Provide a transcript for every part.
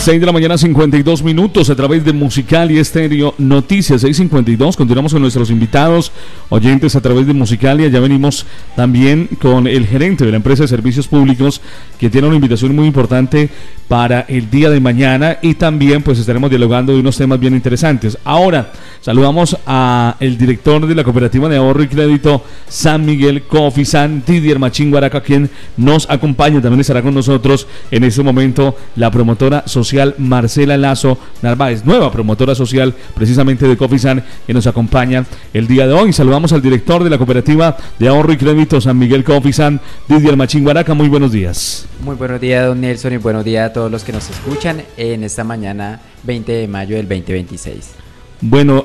6 de la mañana, 52 minutos a través de Musicalia Estéreo Noticias, 6:52. Continuamos con nuestros invitados, oyentes a través de Musicalia. Ya venimos también con el gerente de la empresa de servicios públicos, que tiene una invitación muy importante para el día de mañana, y también pues estaremos dialogando de unos temas bien interesantes. Ahora saludamos a el director de la Cooperativa de Ahorro y Crédito San Miguel Cofisan, Didier Machín Guaraca, quien nos acompaña. También estará con nosotros en este momento la promotora social Marcela Lazo Narváez, nueva promotora social precisamente de Cofisan, que nos acompaña el día de hoy. Saludamos al director de la Cooperativa de Ahorro y Crédito San Miguel Cofisan, Didier Machín Guaraca. Muy buenos días. Muy buenos días, don Nelson, y buenos días a todos los que nos escuchan en esta mañana 20 de mayo del 2026. Bueno,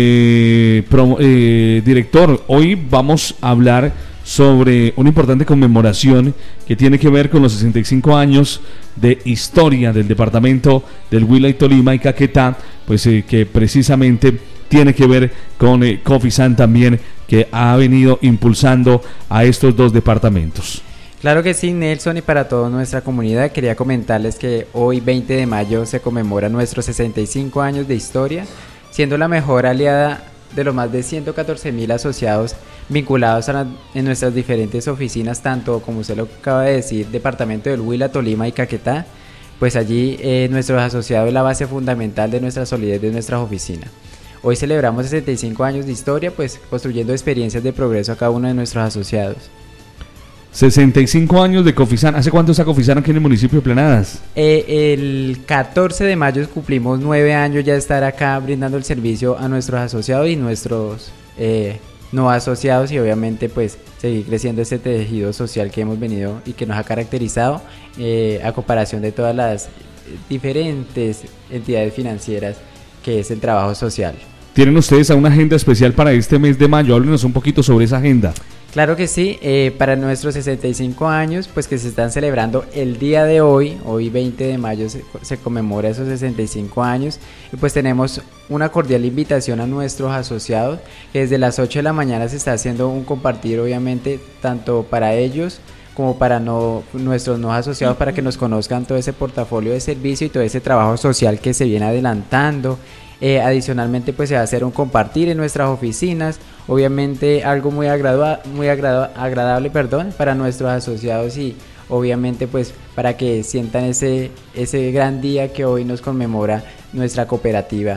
director, hoy vamos a hablar sobre una importante conmemoración que tiene que ver con los 65 años de historia del departamento del Huila y Tolima y Caquetá, pues que precisamente tiene que ver con Cofisan también, que ha venido impulsando a estos dos departamentos. Claro que sí, Nelson, y para toda nuestra comunidad quería comentarles que hoy 20 de mayo se conmemora nuestros 65 años de historia, siendo la mejor aliada de los más de 114.000 asociados vinculados en nuestras diferentes oficinas, tanto como usted lo acaba de decir, departamento del Huila, Tolima y Caquetá. Pues allí nuestros asociados es la base fundamental de nuestra solidez de nuestras oficinas. Hoy celebramos 65 años de historia, pues construyendo experiencias de progreso a cada uno de nuestros asociados. 65 años de Cofisan. ¿Hace cuánto está Cofisan aquí en el municipio de Planadas? El 14 de mayo cumplimos 9 años ya de estar acá brindando el servicio a nuestros asociados y nuestros no asociados, y obviamente pues seguir creciendo este tejido social que hemos venido y que nos ha caracterizado a comparación de todas las diferentes entidades financieras que es el trabajo social. ¿Tienen ustedes una agenda especial para este mes de mayo? Háblenos un poquito sobre esa agenda. Claro que sí, para nuestros 65 años, pues que se están celebrando el día de hoy 20 de mayo se conmemora esos 65 años, y pues tenemos una cordial invitación a nuestros asociados, que desde las 8 de la mañana se está haciendo un compartir, obviamente, tanto para ellos como para nuestros no asociados, para que nos conozcan todo ese portafolio de servicio y todo ese trabajo social que se viene adelantando. Adicionalmente pues se va a hacer un compartir en nuestras oficinas, obviamente algo muy agradable para nuestros asociados, y obviamente pues para que sientan ese gran día que hoy nos conmemora nuestra cooperativa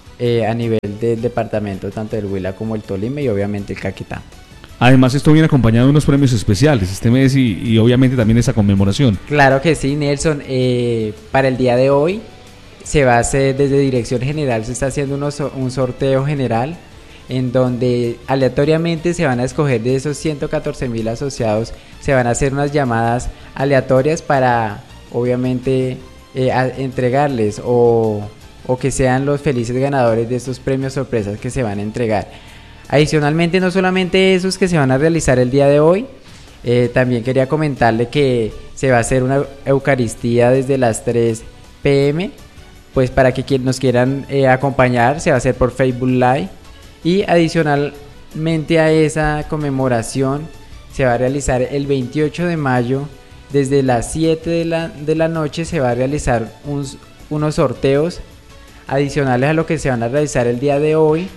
a nivel del departamento, tanto del Huila como el Tolima y obviamente el Caquetá. Además esto viene acompañado de unos premios especiales este mes y obviamente también esa conmemoración. Claro que sí, Nelson, para el día de hoy se va a hacer desde Dirección General, se está haciendo un sorteo general en donde aleatoriamente se van a escoger de esos 114.000 asociados, se van a hacer unas llamadas aleatorias para obviamente entregarles o que sean los felices ganadores de estos premios sorpresas que se van a entregar. Adicionalmente, no solamente esos que se van a realizar el día de hoy, también quería comentarle que se va a hacer una Eucaristía desde las 3 p.m., pues para que quienes nos quieran acompañar, se va a hacer por Facebook Live, y adicionalmente a esa conmemoración se va a realizar el 28 de mayo desde las 7 de la noche se va a realizar unos sorteos adicionales a lo que se van a realizar el día de hoy,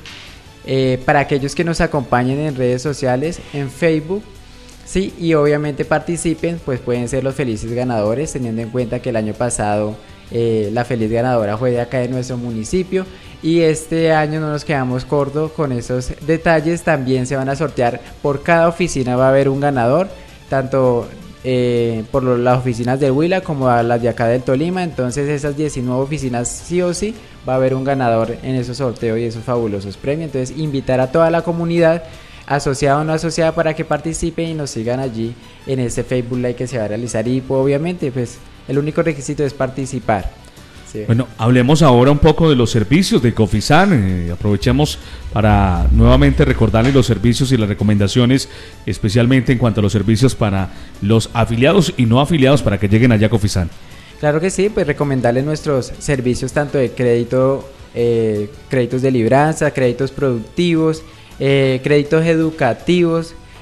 para aquellos que nos acompañen en redes sociales, en Facebook, sí, y obviamente participen, pues pueden ser los felices ganadores, teniendo en cuenta que el año pasado la feliz ganadora fue de acá de nuestro municipio, y este año no nos quedamos cortos con esos detalles. También se van a sortear por cada oficina, va a haber un ganador, tanto por las oficinas del Huila como a las de acá del Tolima. Entonces esas 19 oficinas sí o sí va a haber un ganador en esos sorteos y esos fabulosos premios. Entonces invitar a toda la comunidad, asociada o no asociada, para que participen y nos sigan allí en este Facebook Live que se va a realizar, y pues, obviamente pues el único requisito es participar. Sí. Bueno, hablemos ahora un poco de los servicios de Cofisan. Aprovechemos para nuevamente recordarles los servicios y las recomendaciones, especialmente en cuanto a los servicios para los afiliados y no afiliados, para que lleguen allá a Cofisan. Claro que sí, pues recomendarles nuestros servicios tanto de crédito, créditos de libranza, créditos productivos, créditos educativos,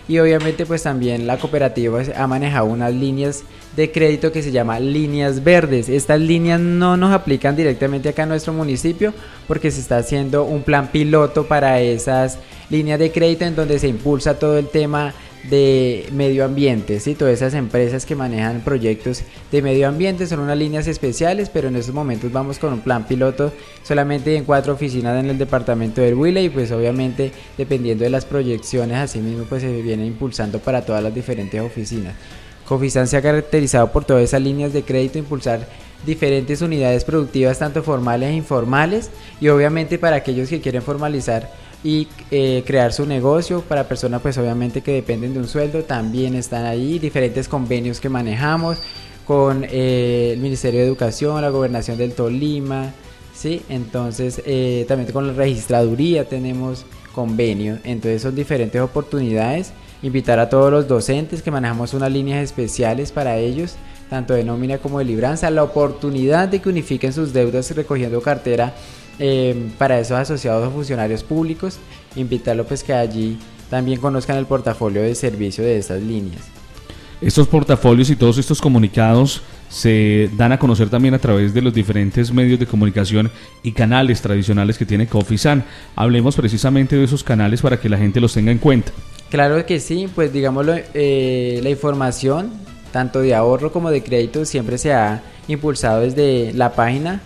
y obviamente pues también la cooperativa ha manejado unas líneas de crédito que se llama líneas verdes. Estas líneas no nos aplican directamente acá en nuestro municipio porque se está haciendo un plan piloto para esas líneas de crédito en donde se impulsa todo el tema de medio ambiente, ¿sí? Todas esas empresas que manejan proyectos de medio ambiente son unas líneas especiales, pero en estos momentos vamos con un plan piloto solamente en 4 oficinas en el departamento del Huila y pues obviamente dependiendo de las proyecciones así mismo pues se viene impulsando para todas las diferentes oficinas. Cofisan se ha caracterizado por todas esas líneas de crédito, impulsar diferentes unidades productivas tanto formales e informales y obviamente para aquellos que quieren formalizar y crear su negocio, para personas pues obviamente que dependen de un sueldo también están ahí, diferentes convenios que manejamos con el Ministerio de Educación, la Gobernación del Tolima, ¿sí? Entonces también con la registraduría tenemos convenios, entonces son diferentes oportunidades. Invitar a todos los docentes que manejamos unas líneas especiales para ellos, tanto de nómina como de libranza, la oportunidad de que unifiquen sus deudas recogiendo cartera para esos asociados o funcionarios públicos, invitarlos pues que allí también conozcan el portafolio de servicio de estas líneas. Estos portafolios y todos estos comunicados se dan a conocer también a través de los diferentes medios de comunicación y canales tradicionales que tiene Cofisan. Hablemos precisamente de esos canales para que la gente los tenga en cuenta. Claro que sí, pues digámoslo, la información tanto de ahorro como de crédito siempre se ha impulsado desde la página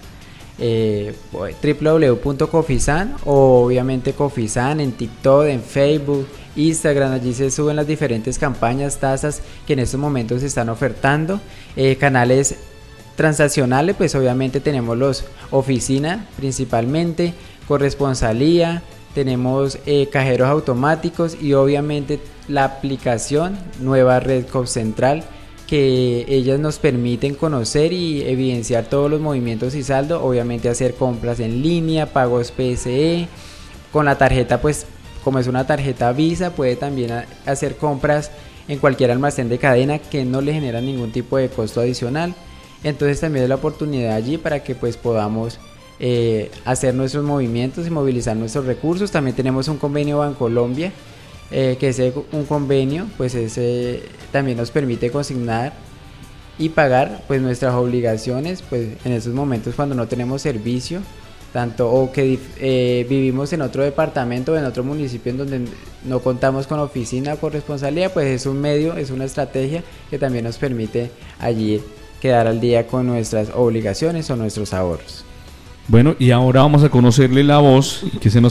www.cofisan o obviamente Cofisan en TikTok, en Facebook, Instagram. Allí se suben las diferentes campañas, tasas que en estos momentos se están ofertando. Canales transaccionales, pues obviamente tenemos los oficina principalmente, corresponsalía, tenemos cajeros automáticos y obviamente la aplicación nueva Red Cofcentral, que ellas nos permiten conocer y evidenciar todos los movimientos y saldo, obviamente hacer compras en línea, pagos PSE, con la tarjeta pues como es una tarjeta Visa puede también hacer compras en cualquier almacén de cadena que no le genera ningún tipo de costo adicional, entonces también es la oportunidad allí para que pues podamos hacer nuestros movimientos y movilizar nuestros recursos. También tenemos un convenio Bancolombia, que es un convenio, pues ese también nos permite consignar y pagar pues nuestras obligaciones, pues en esos momentos cuando no tenemos servicio, tanto o que vivimos en otro departamento o en otro municipio en donde no contamos con oficina o corresponsalía, pues es un medio, es una estrategia que también nos permite allí quedar al día con nuestras obligaciones o nuestros ahorros. Bueno, y ahora vamos a conocerle la voz que se nos